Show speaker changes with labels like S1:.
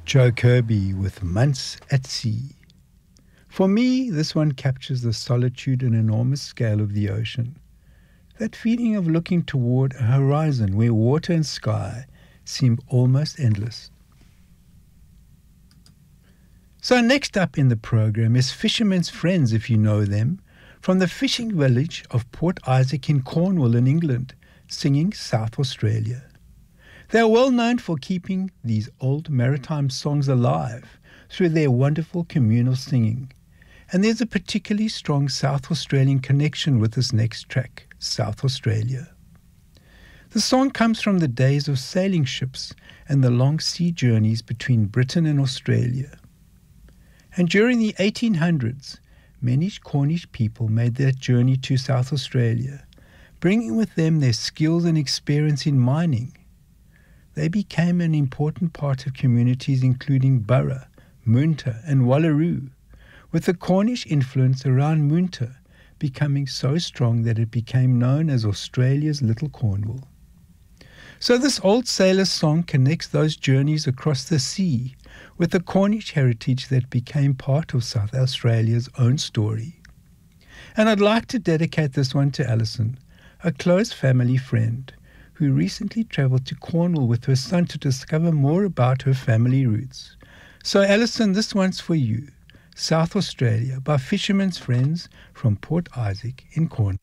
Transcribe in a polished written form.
S1: Joe Kirby with Months at Sea. For me, this one captures the solitude and enormous scale of the ocean. That feeling of looking toward a horizon where water and sky seem almost endless. So next up in the program is Fishermen's Friends, if you know them, from the fishing village of Port Isaac in Cornwall in England, singing South Australia. They are well known for keeping these old maritime songs alive through their wonderful communal singing. And there's a particularly strong South Australian connection with this next track, South Australia. The song comes from the days of sailing ships and the long sea journeys between Britain and Australia. And during the 1800s, many Cornish people made that journey to South Australia, bringing with them their skills and experience in mining. They became an important part of communities including Burra, Moonta and Wallaroo, with the Cornish influence around Moonta becoming so strong that it became known as Australia's Little Cornwall. So this old sailor song connects those journeys across the sea with the Cornish heritage that became part of South Australia's own story. And I'd like to dedicate this one to Alison, a close family friend, who recently travelled to Cornwall with her son to discover more about her family roots. So Alison, this one's for you. South Australia by Fishermen's Friends from Port Isaac in Cornwall.